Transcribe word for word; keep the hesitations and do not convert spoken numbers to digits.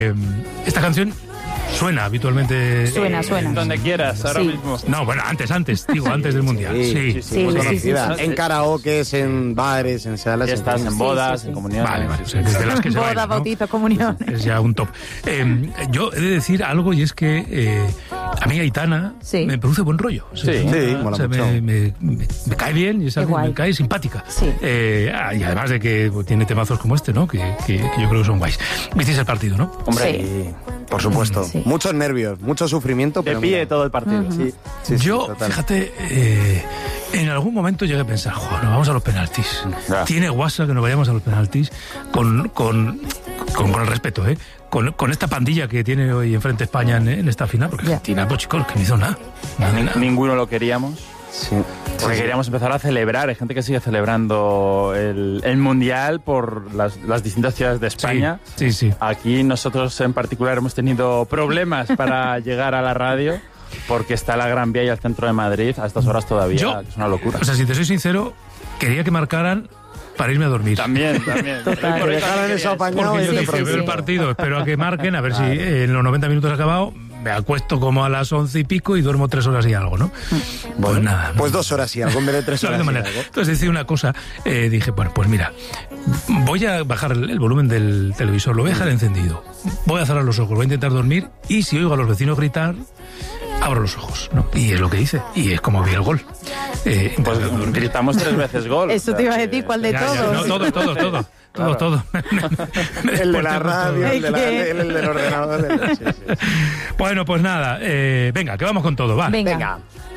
Eh, esta canción suena habitualmente. Suena, suena. Donde quieras, ahora Sí. mismo. No, bueno, antes, antes, digo, antes del Mundial. Sí, Sí. sí, Sí, muy sí, conocida. sí, sí. En karaokes, en bares, en salas. en Fiestas, fin. en bodas, sí, sí. en comuniones. Vale, vale, o sea, desde las que se Boda, bailan, ¿no? bautizo, comunión. Es ya un top. Eh, yo he de decir algo y es que eh, a mí Aitana Sí. me produce buen rollo. O sea, Sí. Sí, o mola sea, mucho. me, me- me- me cae bien y es Qué algo- guay. me cae simpática. Sí. Eh, ah, y además de que tiene temazos como este, ¿no? Que, que- que yo creo que son guays. Visteis el partido, ¿no? Hombre, Sí. Sí, por supuesto. Sí. Muchos nervios, mucho sufrimiento, de pero pie mira. todo el partido. Sí, sí, sí, Yo, total. fíjate, eh, en algún momento llegué a pensar, joder, nos vamos a los penaltis. Ya. Tiene guasa que nos vayamos a los penaltis con, con, con, con el respeto, ¿eh? Con, con esta pandilla que tiene hoy enfrente España en, en esta final, porque Ya. Argentina, pues chicos, que no hizo nada. Nada, Ni- nada. Ninguno lo queríamos. Sí. Porque Sí, queríamos empezar a celebrar. Hay gente que sigue celebrando el, el Mundial por las, las distintas ciudades de España. Sí, sí. sí. Aquí nosotros en particular hemos tenido problemas para llegar a la radio porque está la Gran Vía y el centro de Madrid a estas horas todavía. Yo- que es una locura. O sea, si te soy sincero, quería que marcaran para irme a dormir. También, también. Total. Por Que eso dejaran quería eso eso. apañado Porque y yo de dije, pronto. veo el partido, espero a que marquen, a ver si eh, en los noventa minutos ha acabado, me acuesto como a las once y pico y duermo tres horas y algo, ¿no? Pues nada. Pues dos horas y algo, en vez de tres No, de horas y manera. algo. Entonces decía una cosa, eh, dije, bueno, pues mira, voy a bajar el, el volumen del televisor, lo voy a dejar encendido, voy a cerrar los ojos, voy a intentar dormir y si oigo a los vecinos gritar, abro los ojos, ¿no? Y es lo que hice, y es como vi el gol. Eh, Pues intenté dormir. gritamos tres veces gol. Eso O sea te iba a que- decir, ¿cuál de Ya, ya, todos? no, todo, todo, todo. Todo, Claro. todo. El de la radio, el, de la- ¿Qué? el, el del ordenador. el- sí, sí. Bueno, pues nada, eh, venga, que vamos con todo, va. Venga. Venga.